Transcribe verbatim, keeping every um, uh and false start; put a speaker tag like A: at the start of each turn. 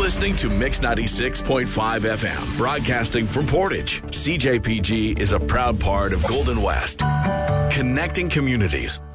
A: listening to Mix ninety-six point five F M, broadcasting from Portage. C J P G is a proud part of Golden West, connecting communities